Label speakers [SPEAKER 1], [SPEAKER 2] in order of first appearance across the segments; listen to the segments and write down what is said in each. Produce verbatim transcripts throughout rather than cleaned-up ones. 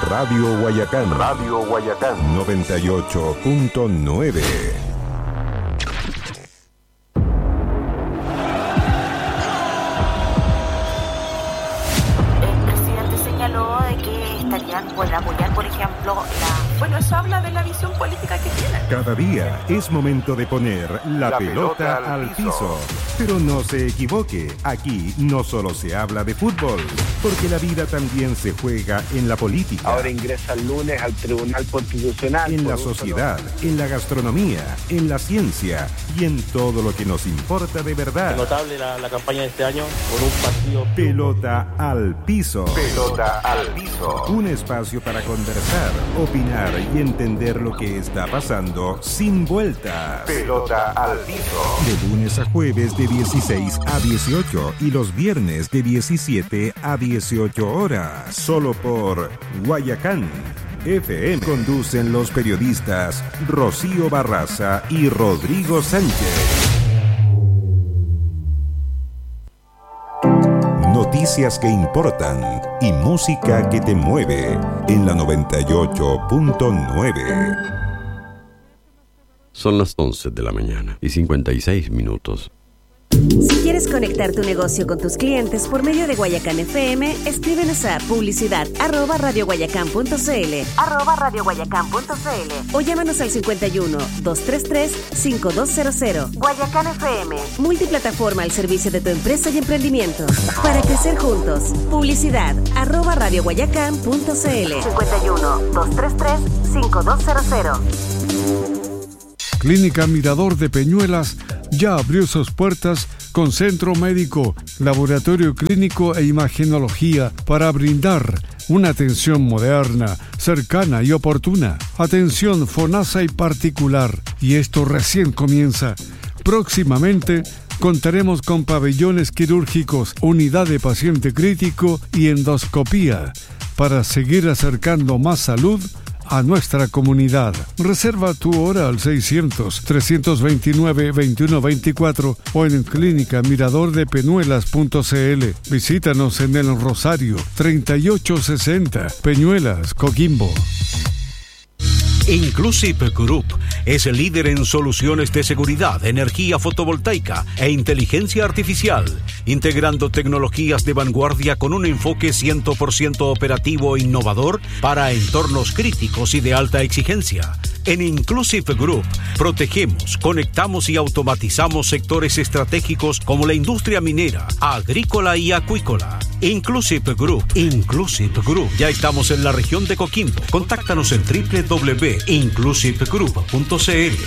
[SPEAKER 1] Radio Guayacán.
[SPEAKER 2] Radio Guayacán.
[SPEAKER 1] noventa y ocho punto nueve.
[SPEAKER 3] Pueden apoyar, por ejemplo, la... Bueno, eso habla de la visión política que tienen.
[SPEAKER 1] Cada día es momento de poner la, la pelota, pelota al piso. piso. Pero no se equivoque, aquí no solo se habla de fútbol, porque la vida también se juega en la política.
[SPEAKER 4] Ahora ingresa el lunes al Tribunal Constitucional.
[SPEAKER 1] En la sociedad, solo... en la gastronomía, en la ciencia y en todo lo que nos importa de verdad.
[SPEAKER 5] Es notable la, la campaña de este año por un partido...
[SPEAKER 1] Pelota al piso.
[SPEAKER 2] Pelota al piso.
[SPEAKER 1] Un espacio para conversar, opinar y entender lo que está pasando sin vueltas.
[SPEAKER 2] Pelota al piso.
[SPEAKER 1] De lunes a jueves de dieciséis a dieciocho y los viernes de diecisiete a dieciocho horas. Solo por Guayacán F M. Conducen los periodistas Rocío Barraza y Rodrigo Sánchez. Noticias que importan y música que te mueve en la noventa y ocho punto nueve.
[SPEAKER 6] Son las once de la mañana y cincuenta y seis minutos.
[SPEAKER 7] Si quieres conectar tu negocio con tus clientes por medio de Guayacán F M, escríbenos a publicidad arroba radioguayacán.cl arroba radioguayacán.cl o llámanos al cincuenta y uno, doscientos treinta y tres, cincuenta y dos cero cero. Guayacán F M, multiplataforma al servicio de tu empresa y emprendimiento. Para crecer juntos, publicidad arroba radioguayacán.cl cincuenta y uno, doscientos treinta y tres, cincuenta y dos cero cero.
[SPEAKER 8] Clínica Mirador de Peñuelas ya abrió sus puertas con centro médico, laboratorio clínico e imagenología para brindar una atención moderna, cercana y oportuna. Atención FONASA y particular. Y esto recién comienza. Próximamente contaremos con pabellones quirúrgicos, unidad de paciente crítico y endoscopía para seguir acercando más salud a nuestra comunidad. Reserva tu hora al seiscientos, trescientos veintinueve, veintiuno veinticuatro o en clínica mirador de peñuelas punto c l. Visítanos en el Rosario treinta y ocho sesenta, Peñuelas, Coquimbo.
[SPEAKER 9] Inclusive Group es el líder en soluciones de seguridad, energía fotovoltaica e inteligencia artificial, integrando tecnologías de vanguardia con un enfoque cien por ciento operativo e innovador para entornos críticos y de alta exigencia. En Inclusive Group protegemos, conectamos y automatizamos sectores estratégicos como la industria minera, agrícola y acuícola. Inclusive Group, Inclusive Group. Ya estamos en la región de Coquimbo. Contáctanos en doble u doble u doble u punto inclusive group punto c l.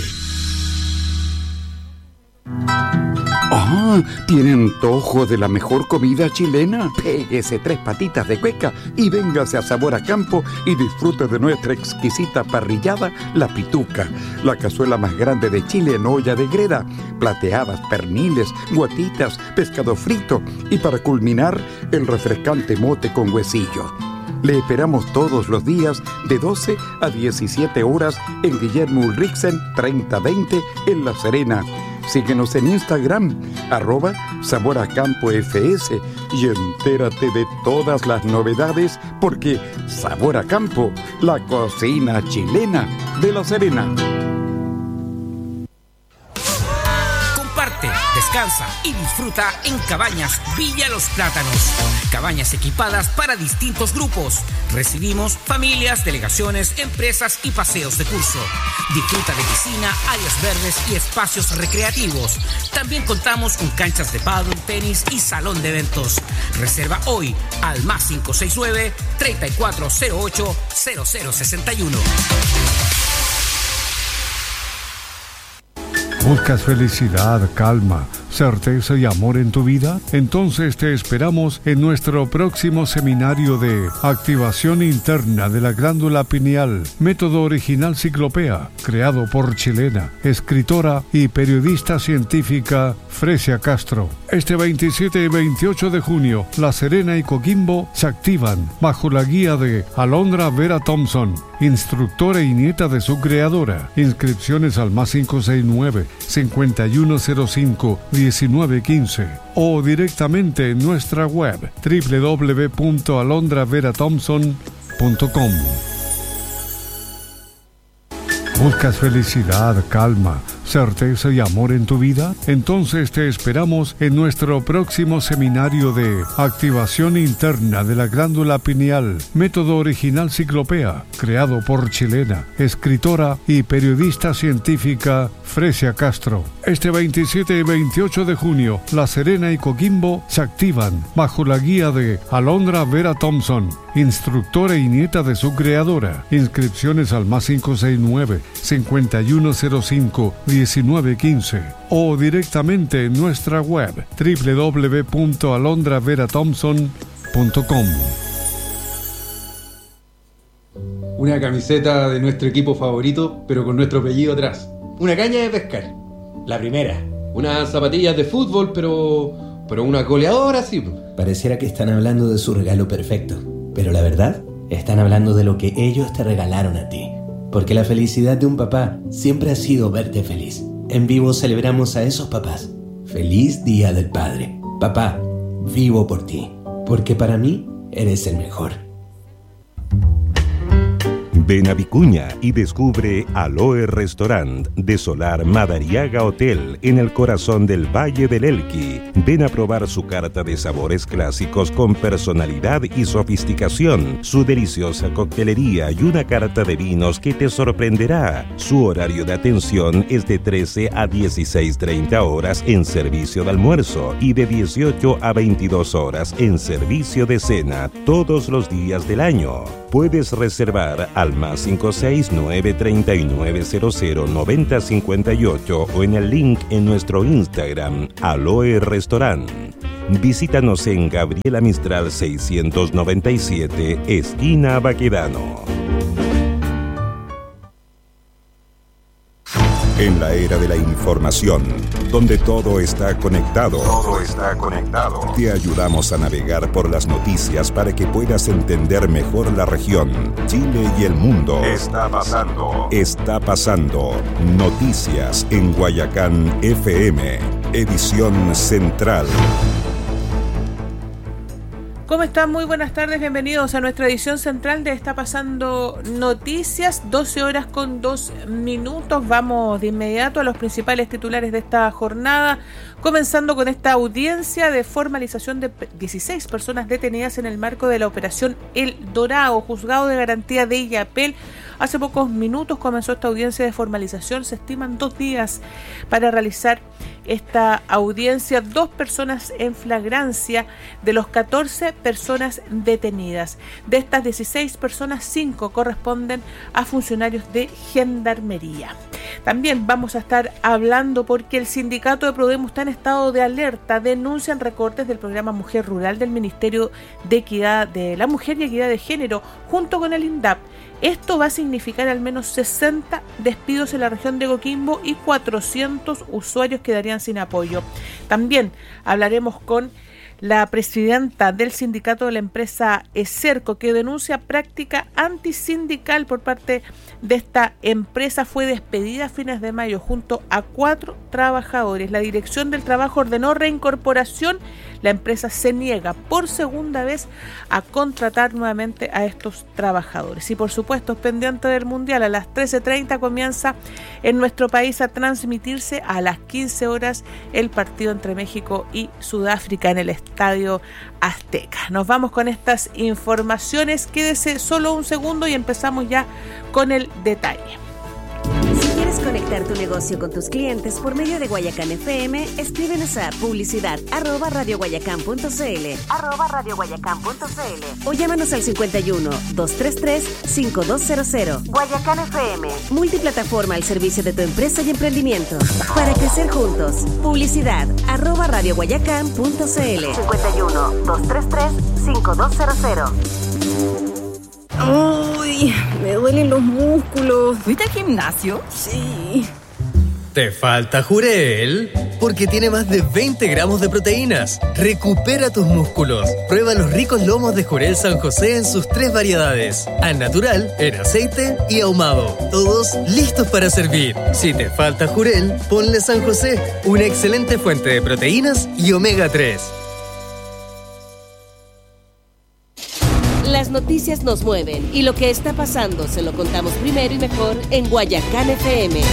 [SPEAKER 10] ¡Ah! ¿Tiene antojo de la mejor comida chilena? Péguese tres patitas de cueca y véngase a Sabor a Campo y disfrute de nuestra exquisita parrillada, La Pituca, la cazuela más grande de Chile en olla de greda, plateadas, perniles, guatitas, pescado frito y para culminar, el refrescante mote con huesillo. Le esperamos todos los días de doce a diecisiete horas en Guillermo Ulrichsen treinta veinte en La Serena. Síguenos en Instagram, arroba Sabor a Campo F S y entérate de todas las novedades porque Sabor a Campo, la cocina chilena de La Serena.
[SPEAKER 11] Descansa y disfruta en Cabañas Villa Los Plátanos. Cabañas equipadas para distintos grupos. Recibimos familias, delegaciones, empresas y paseos de curso. Disfruta de piscina, áreas verdes y espacios recreativos. También contamos con canchas de pádel, tenis y salón de eventos. Reserva hoy al más cinco seis nueve, treinta y cuatro cero ocho, cero cero sesenta y uno.
[SPEAKER 8] ¿Buscas felicidad, calma, certeza y amor en tu vida? Entonces te esperamos en nuestro próximo seminario de activación interna de la glándula pineal, método original Ciclopea, creado por chilena, escritora y periodista científica Fresia Castro. Este veintisiete y veintiocho de junio, La Serena y Coquimbo se activan bajo la guía de Alondra Vera Thompson, instructora y nieta de su creadora. Inscripciones al más cinco seis nueve, cincuenta y uno cero cinco, diecinueve quince o directamente en nuestra web doble u doble u doble u punto alondra vera thompson punto com. ¿Buscas felicidad, calma, certeza y amor en tu vida? Entonces te esperamos en nuestro próximo seminario de activación interna de la glándula pineal, método original Ciclopea, creado por chilena, escritora y periodista científica Fresia Castro. Este veintisiete y veintiocho de junio, La Serena y Coquimbo se activan bajo la guía de Alondra Vera Thompson, instructora y nieta de su creadora. Inscripciones al más cinco seis nueve, cinco uno cero cinco, uno nueve uno cinco o directamente en nuestra web doble u doble u doble u punto alondra vera thompson punto com.
[SPEAKER 12] Una camiseta de nuestro equipo favorito, pero con nuestro apellido atrás. Una caña de pescar. La primera. Unas zapatillas de fútbol, pero... pero una goleadora, sí.
[SPEAKER 13] Pareciera que están hablando de su regalo perfecto, pero la verdad, están hablando de lo que ellos te regalaron a ti. Porque la felicidad de un papá siempre ha sido verte feliz. En Vivo celebramos a esos papás. Feliz Día del Padre. Papá, vivo por ti. Porque para mí, eres el mejor.
[SPEAKER 1] Ven a Vicuña y descubre Aloe Restaurant de Solar Madariaga Hotel en el corazón del Valle del Elqui. Ven a probar su carta de sabores clásicos con personalidad y sofisticación, su deliciosa coctelería y una carta de vinos que te sorprenderá. Su horario de atención es de trece a dieciséis treinta horas en servicio de almuerzo y de dieciocho a veintidós horas en servicio de cena todos los días del año. Puedes reservar al más cinco seis nueve tres nueve cero cero nueve cero cinco ocho o en el link en nuestro Instagram, Aloe Restaurant. Visítanos en Gabriela Mistral seiscientos noventa y siete, esquina Baquedano. En la era de la información, donde todo está conectado,
[SPEAKER 2] Todo está conectado.
[SPEAKER 1] te ayudamos a navegar por las noticias para que puedas entender mejor la región, Chile y el mundo.
[SPEAKER 2] Está pasando.
[SPEAKER 1] Está pasando. Noticias en Guayacán F M, edición central.
[SPEAKER 14] ¿Cómo están? Muy buenas tardes, bienvenidos a nuestra edición central de Está Pasando Noticias, doce horas con dos minutos. Vamos de inmediato a los principales titulares de esta jornada, comenzando con esta audiencia de formalización de dieciséis personas detenidas en el marco de la operación El Dorado, juzgado de garantía de Illapel. Hace pocos minutos comenzó esta audiencia de formalización, se estiman dos días para realizar esta audiencia, dos personas en flagrancia de los catorce personas detenidas. De estas dieciséis personas, cinco corresponden a funcionarios de Gendarmería. También vamos a estar hablando porque el sindicato de Prodemo está en estado de alerta, denuncian recortes del programa Mujer Rural del Ministerio de Equidad de la Mujer y Equidad de Género junto con el INDAP. Esto va a significar al menos sesenta despidos en la región de Coquimbo y cuatrocientos usuarios quedarían sin apoyo. También hablaremos con la presidenta del sindicato de la empresa Eserco, que denuncia práctica antisindical por parte de esta empresa. Fue despedida a fines de mayo junto a cuatro trabajadores. La Dirección del Trabajo ordenó reincorporación. La empresa se niega por segunda vez a contratar nuevamente a estos trabajadores. Y por supuesto, pendiente del Mundial, a las trece treinta comienza en nuestro país a transmitirse a las quince horas el partido entre México y Sudáfrica en el Estadio Azteca. Nos vamos con estas informaciones. Quédese solo un segundo y empezamos ya con el detalle.
[SPEAKER 7] Si quieres conectar tu negocio con tus clientes por medio de Guayacán F M, escríbenos a publicidad arroba radioguayacán punto cl arroba radioguayacán punto cl o llámanos al cincuenta y uno, doscientos treinta y tres, cincuenta y dos cero cero. Guayacán F M, multiplataforma al servicio de tu empresa y emprendimiento. Para crecer juntos, publicidad arroba radioguayacán punto cl cincuenta y uno, doscientos treinta y tres, cincuenta y dos cero cero.
[SPEAKER 15] Uy, me duelen los músculos. ¿Fuiste al gimnasio? Sí.
[SPEAKER 16] ¿Te falta Jurel? Porque tiene más de veinte gramos de proteínas. Recupera tus músculos. Prueba los ricos lomos de Jurel San José en sus tres variedades. Al natural, en aceite y ahumado. Todos listos para servir. Si te falta Jurel, ponle San José, una excelente fuente de proteínas y omega tres.
[SPEAKER 14] Las
[SPEAKER 7] noticias nos mueven y lo que está pasando se lo contamos primero y mejor en Guayacán F M.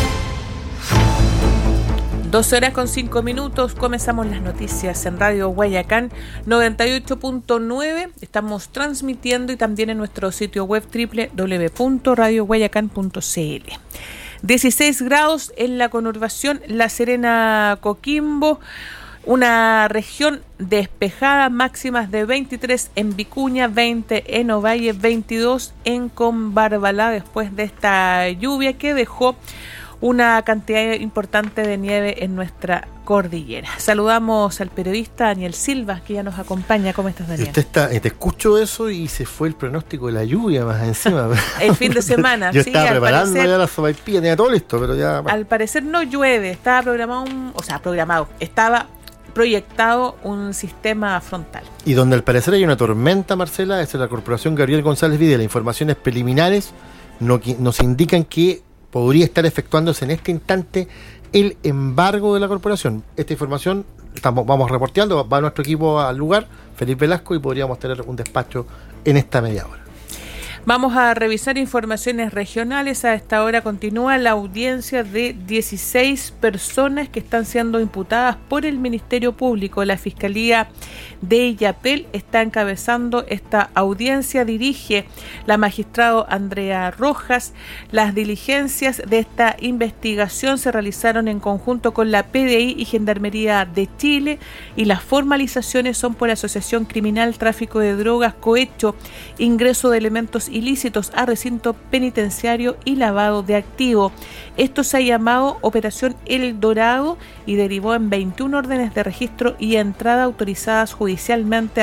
[SPEAKER 14] doce horas con cinco minutos, comenzamos las noticias en Radio Guayacán noventa y ocho punto nueve. Estamos transmitiendo y también en nuestro sitio web doble u doble u doble u punto radio guayacán punto c l. dieciséis grados en la conurbación La Serena-Coquimbo. Una región despejada, máximas de veintitrés en Vicuña, veinte en Ovalle, veintidós en Combarbalá, después de esta lluvia que dejó una cantidad importante de nieve en nuestra cordillera. Saludamos al periodista Daniel Silva, que ya nos acompaña. ¿Cómo estás, Daniel?
[SPEAKER 17] Usted está, te escucho eso y se fue el pronóstico de la lluvia más encima.
[SPEAKER 14] El fin de semana.
[SPEAKER 17] Yo
[SPEAKER 14] sí,
[SPEAKER 17] estaba preparando
[SPEAKER 14] parecer,
[SPEAKER 17] ya la sopaipilla, tenía todo listo, pero ya...
[SPEAKER 14] Al parecer no llueve, estaba programado, un, o sea, programado, estaba proyectado un sistema frontal.
[SPEAKER 17] Y donde al parecer hay una tormenta, Marcela, es la Corporación Gabriel González Videla. Informaciones preliminares no, nos indican que podría estar efectuándose en este instante el embargo de la corporación. Esta información estamos, vamos reporteando, va nuestro equipo al lugar, Felipe Velasco, y podríamos tener un despacho en esta media hora.
[SPEAKER 14] Vamos a revisar informaciones regionales. A esta hora continúa la audiencia de dieciséis personas que están siendo imputadas por el Ministerio Público. La Fiscalía de Illapel está encabezando esta audiencia, dirige la magistrada Andrea Rojas. Las diligencias de esta investigación se realizaron en conjunto con la P D I y Gendarmería de Chile, y las formalizaciones son por asociación criminal, tráfico de drogas, cohecho, ingreso de elementos ilícitos a recinto penitenciario y lavado de activo. Esto se ha llamado Operación El Dorado y derivó en veintiuna órdenes de registro y entrada autorizadas judicialmente